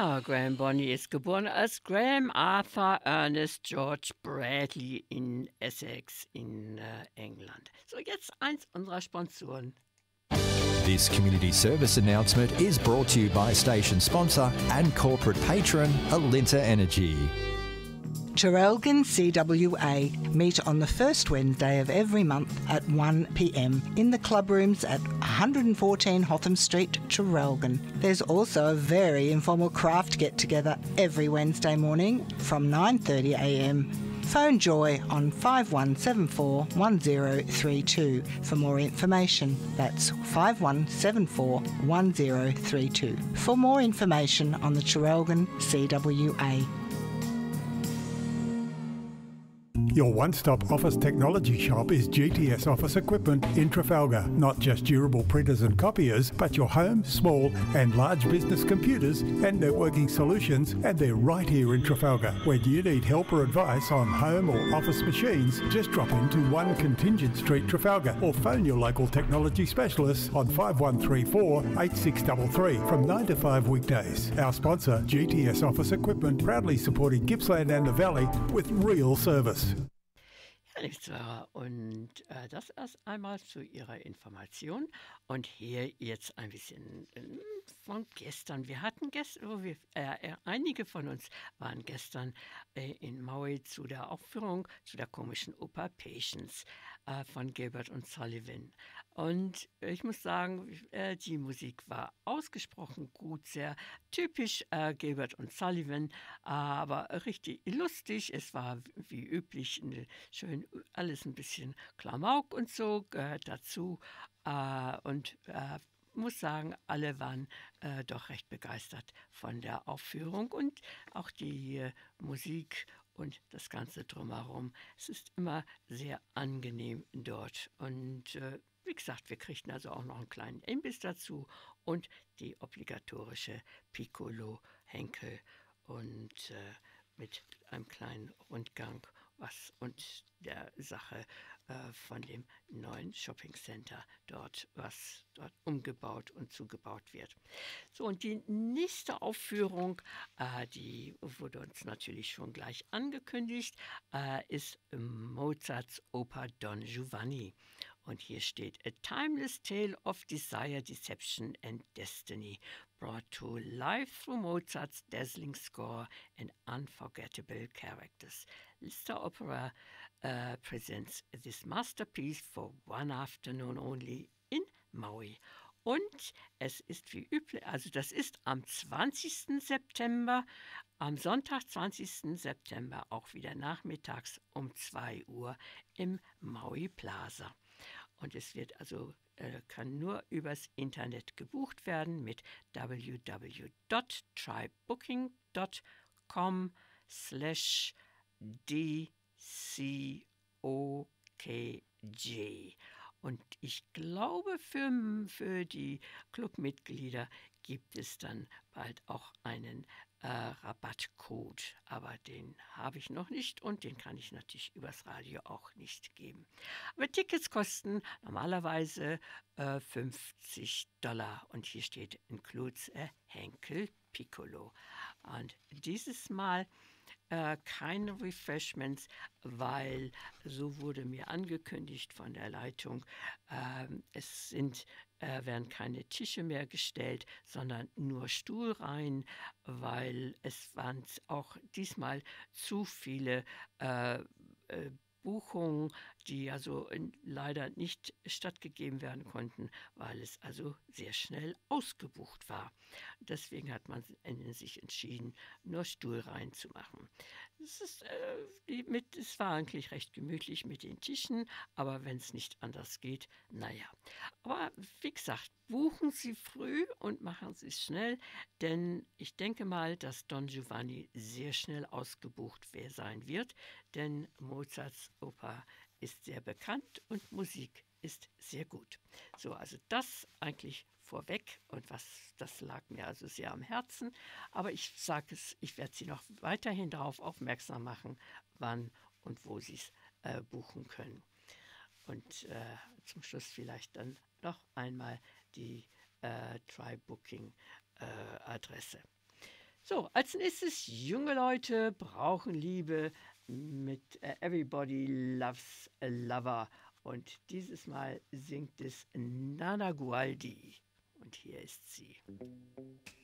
Ja, Graham Bonney ist geboren als Graham Arthur Ernest George Bradley in Essex in England. So, jetzt eins unserer Sponsoren. This community service announcement is brought to you by station sponsor and corporate patron Alinta Energy. Traralgon CWA meet on the first Wednesday of every month at 1 p.m. in the club rooms at 114 Hotham Street, Traralgon. There's also a very informal craft get-together every Wednesday morning from 9:30 a.m. Phone Joy on 5174 1032 for more information. That's 5174 1032 for more information on the Traralgon CWA. Your one-stop office technology shop is GTS Office Equipment in Trafalgar. Not just durable printers and copiers, but your home, small and large business computers and networking solutions, and they're right here in Trafalgar. When you need help or advice on home or office machines, just drop into 1 Contingent Street, Trafalgar, or phone your local technology specialists on 5134 8633 from 9 to 5 weekdays. Our sponsor, GTS Office Equipment, proudly supporting Gippsland and the Valley with real service. Ja, liebe Zuhörer, und das erst einmal zu Ihrer Information. Und hier jetzt ein bisschen von gestern. Wir hatten gestern, einige von uns waren gestern in Maui zu der Aufführung, zu der komischen Oper Patience von Gilbert und Sullivan. Und ich muss sagen, die Musik war ausgesprochen gut, sehr typisch Gilbert und Sullivan, aber richtig lustig. Es war wie üblich schön alles ein bisschen Klamauk und so gehört dazu. Und muss sagen, alle waren doch recht begeistert von der Aufführung und auch die Musik und das Ganze drumherum. Es ist immer sehr angenehm dort. Und wie gesagt, wir kriegten also auch noch einen kleinen Imbiss dazu und die obligatorische Piccolo-Henkel und mit einem kleinen Rundgang und der Sache von dem neuen Shoppingcenter dort, was dort umgebaut und zugebaut wird. So, und die nächste Aufführung, die wurde uns natürlich schon gleich angekündigt, ist Mozarts Oper Don Giovanni. Und hier steht: A timeless tale of desire, deception and destiny, brought to life through Mozart's dazzling score and unforgettable characters. Lister Opera presents this masterpiece for one afternoon only in Maui. Und es ist wie üblich, also das ist am 20. September, am Sonntag, 20. September, auch wieder nachmittags um 2 Uhr im Maui Plaza. Und es wird also, kann nur übers Internet gebucht werden mit www.trybooking.com/DCOKJ. Und ich glaube, für die Clubmitglieder gibt es dann bald auch einen Rabattcode. Aber den habe ich noch nicht und den kann ich natürlich übers Radio auch nicht geben. Aber Tickets kosten normalerweise $50. Und hier steht includes a Henkel Piccolo. Und dieses Mal keine Refreshments, weil so wurde mir angekündigt von der Leitung, es werden keine Tische mehr gestellt, sondern nur Stuhlreihen, weil es waren auch diesmal zu viele Buchungen, die also leider nicht stattgegeben werden konnten, weil es also sehr schnell ausgebucht war. Deswegen hat man sich entschieden, nur Stuhlreihen zu machen. Es war eigentlich recht gemütlich mit den Tischen, aber wenn es nicht anders geht, naja. Aber wie gesagt, buchen Sie früh und machen Sie es schnell, denn ich denke mal, dass Don Giovanni sehr schnell ausgebucht sein wird, denn Mozarts Oper ist sehr bekannt und Musik ist sehr gut. So, also das eigentlich vorweg und das lag mir also sehr am Herzen. Aber ich sage es, ich werde Sie noch weiterhin darauf aufmerksam machen, wann und wo Sie es buchen können. Und zum Schluss vielleicht dann noch einmal die Trybooking-Adresse. So, als nächstes junge Leute brauchen Liebe mit Everybody Loves a Lover. Und dieses Mal singt es Nana Gualdi. Und hier ist sie.